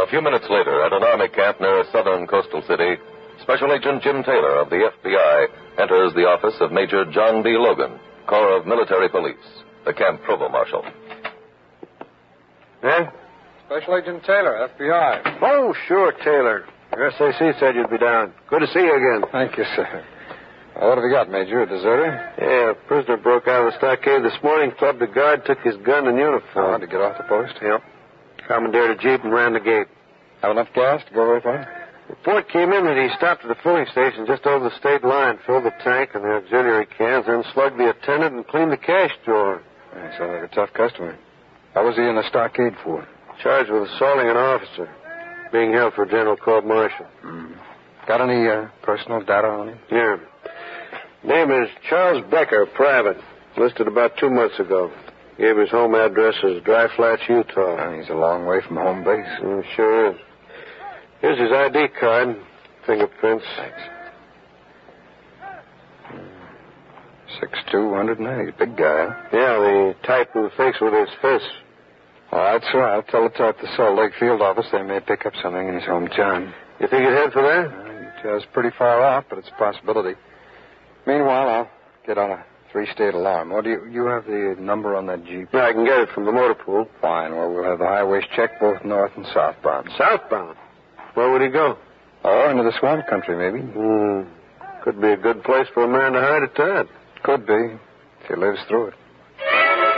few minutes later, at an army camp near a southern coastal city, Special Agent Jim Taylor of the FBI enters the office of Major John B. Logan, Corps of Military Police, the camp provost marshal. Yeah? Special Agent Taylor, FBI. Oh, sure, Taylor. Your SAC said you'd be down. Good to see you again. Thank you, sir. What have you got, Major? A deserter? Yeah, a prisoner broke out of the stockade this morning, clubbed a guard, took his gun and uniform. How'd he get off the post? Yep. Commandeered a jeep and ran the gate. Have enough gas to go very far? Report came in that he stopped at the filling station just over the state line, filled the tank and the auxiliary cans, then slugged the attendant and cleaned the cash drawer. Yeah, sounds like a tough customer. How was he in the stockade for? Charged with assaulting an officer. Being held for general court-martial. Got any personal data on him? Yeah. Name is Charles Becker, private. Listed about 2 months ago. Gave his home address as Dry Flats, Utah. He's a long way from home base. Sure is. Here's his ID card. Fingerprints. Thanks. 6'2", 190. Big guy, huh? Yeah, the type who thinks with his fists. All right, sir. I'll teletype the Salt Lake field office. They may pick up something in his hometown. You think he'd head for that? Utah's pretty far out, but it's a possibility. Meanwhile, I'll get on a 3-state alarm. Or do you have the number on that Jeep? Yeah, I can get it from the motor pool. Fine. Well, we'll have the highways checked both north and southbound. Southbound? Where would he go? Oh, into the swamp country, maybe. Could be a good place for a man to hide at that. Could be, if he lives through it.